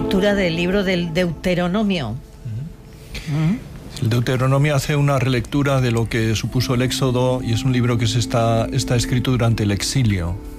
lectura del libro del Deuteronomio. El Deuteronomio hace una relectura de lo que supuso el Éxodo y es un libro que está escrito durante el exilio.